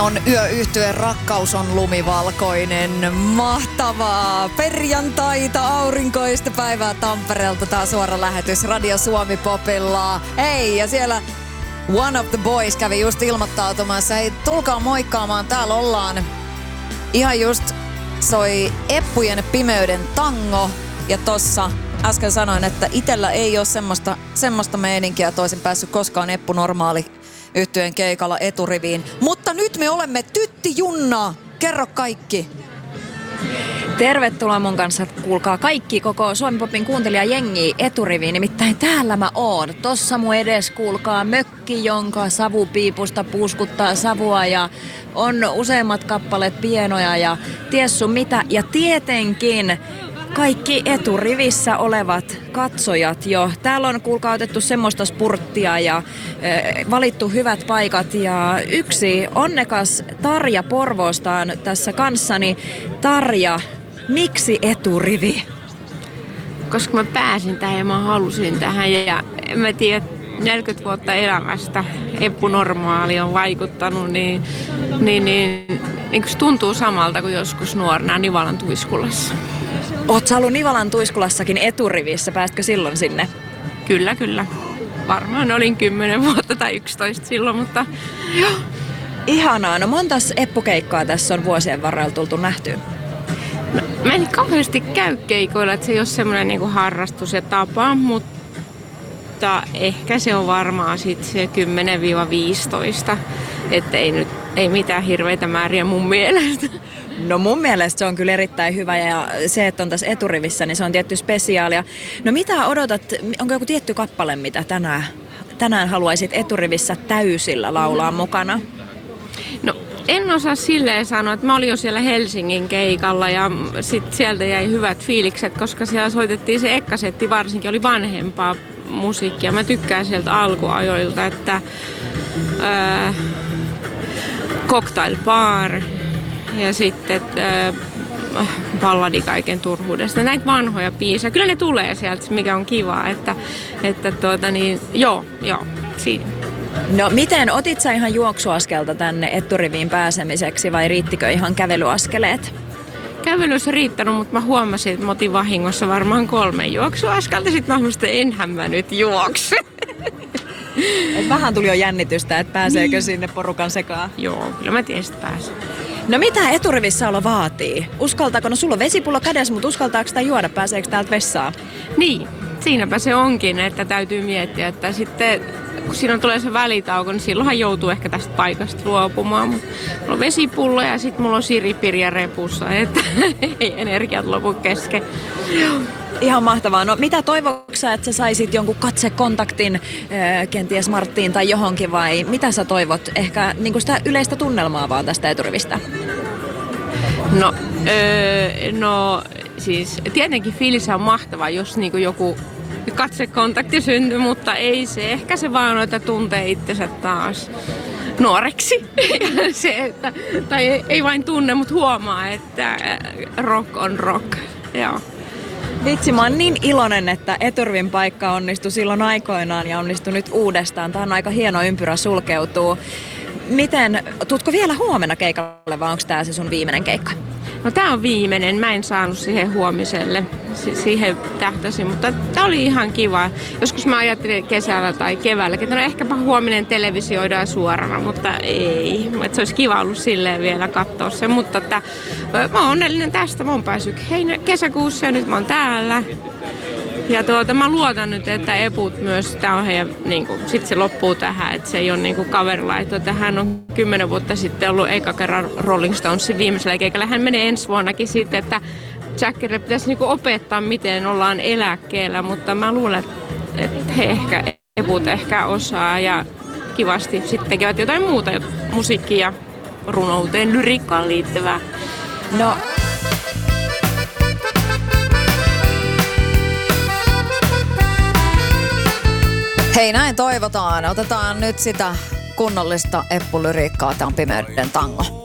On yöyhtyeen Rakkaus on lumivalkoinen. Mahtavaa perjantaita, aurinkoista päivää Tampereelta. Tää suora lähetys Radio Suomi Popilla. Hei, ja siellä One of the Boys kävi just ilmoittautumassa. Hei, tulkaa moikkaamaan, täällä ollaan. Ihan just soi Eppujen Pimeyden tango. Ja tossa äsken sanoin, että itellä ei ole semmoista meininkiä, että olisin päässyt koskaan Eppu Normaali yhtyeen keikalla eturiviin. Mutta nyt me olemme Tytti Junna. Kerro kaikki. Tervetuloa mun kanssa, kuulkaa kaikki koko Suomi Popin kuuntelijajengi eturiviin. Nimittäin täällä mä oon. Tossa mun edes kuulkaa mökki, jonka savupiipusta puuskuttaa savua ja on useimmat kappaleet pienoja ja ties sun mitä. Ja tietenkin kaikki eturivissä olevat katsojat jo. Täällä on kuulkaa otettu semmoista spurttia ja valittu hyvät paikat. Ja yksi onnekas Tarja Porvoosta on tässä kanssani. Tarja, miksi eturivi? Koska mä pääsin tähän ja mä halusin tähän ja mä tiedän, 40 vuotta elämästä Eppu Normaali on vaikuttanut, niin se tuntuu samalta kuin joskus nuorena Nivalan Tuiskulassa. Oot sä ollut Nivalan Tuiskulassakin eturivissä, päästkö silloin sinne? Kyllä. Varmaan olin 10 vuotta tai 11 silloin, mutta joo. Ihanaa. No montas Eppu-keikkaa tässä on vuosien varrella tultu nähtyä? No, mä en kauheasti käy keikoilla, että se ei ole semmoinen niinku harrastus ja tapa, mutta ehkä se on varmaan sit se 10-15, että ei mitään hirveitä määriä mun mielestä. No mun mielestä se on kyllä erittäin hyvä ja se, että on tässä eturivissä, niin se on tietty spesiaalia. No mitä odotat, onko joku tietty kappale, mitä tänään haluaisit eturivissä täysillä laulaa mukana? No en osaa silleen sanoa, että mä olin jo siellä Helsingin keikalla ja sit sieltä jäi hyvät fiilikset, koska siellä soitettiin se ekkasetti varsinkin, oli vanhempaa musiikkia. Mä tykkään sieltä alkuajoilta, että Cocktail Bar ja sitten balladi kaiken turhuudesta. Näitä vanhoja biisejä. Kyllä ne tulee sieltä, mikä on kiva, että joo, siinä. No miten, otit sä ihan juoksuaskelta tänne eturiviin pääsemiseksi vai riittikö ihan kävelyaskeleet? Kävely olisi riittänyt, mutta mä huomasin, että mä otin vahingossa varmaan 3 juoksuaskelta. Sitten mä huomasin, että enhän mä nyt juokse. Et vähän tuli jo jännitystä, että pääseekö sinne porukan sekaan? Joo, kyllä mä tiesin, että pääsen. No mitä eturivissä olo vaatii? Uskaltaako, no sulla on vesipullo kädessä, mutta uskaltaako sitä juoda? Pääseekö täältä vessaan? Niin, siinäpä se onkin, että täytyy miettiä, että sitten kun siinä tulee se välitauko, niin silloinhan joutuu ehkä tästä paikasta luopumaan. Mulla on vesipullo ja sitten mulla on siripirja repussa, että ei energiat lopu kesken. Ihan mahtavaa. No mitä toivoksa, että sä saisit jonkun katsekontaktin kenties Marttiin tai johonkin vai mitä sä toivot? Ehkä niin kuin sitä yleistä tunnelmaa vaan tästä eturivistä. No siis tietenkin fiilis on mahtava, jos niinku joku katsekontakti syntyy, mutta ei se. Ehkä se vaan on, että tuntee itsensä taas nuoreksi. Tai ei vain tunne, mutta huomaa, että rock on rock. Joo. Vitsi, mä oon niin iloinen, että eturivin paikka onnistui silloin aikoinaan ja onnistui nyt uudestaan. Tää on aika hieno ympyrä sulkeutuu. Miten, tuutko vielä huomenna keikalle vai onko tää se sun viimeinen keikka? No tää on viimeinen, mä en saanut siihen huomiselle, siihen tähtäsin, mutta tää oli ihan kiva. Joskus mä ajattelin kesällä tai keväälläkin, että no ehkäpä huominen televisioidaan suorana, mutta ei. Että se olisi kiva ollut silleen vielä katsoa se, mutta että, mä oon onnellinen tästä, mä oon päässyt kesäkuussa ja nyt mä oon täällä. Ja mä luotan nyt, että Eput myös, tää on heidän, sit se loppuu tähän, että se ei ole kaverilaito. Hän on 10 vuotta sitten ollut eka kerran Rolling Stonesin viimeisellä keikalla. Hän menee ensi vuonnakin sitten, että Jackille pitäisi opettaa, miten ollaan eläkkeellä, mutta mä luulen, että Eput ehkä osaa ja kivasti sitten tekevät jotain muuta musiikkia ja runouteen, lyriikkaan liittyvää. No. Hei, näin toivotaan. Otetaan nyt sitä kunnollista Eppu-lyriikkaa. Tämä on Pimeyden tango.